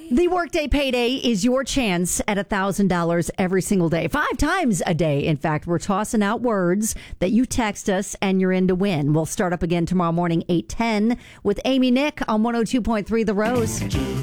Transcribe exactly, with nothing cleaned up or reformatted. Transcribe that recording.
The Workday Payday is your chance at one thousand dollars every single day. Five times a day, in fact. We're tossing out words that you text us and you're in to win. We'll start up again tomorrow morning, eight ten, with Amy Nick on one oh two point three The Rose.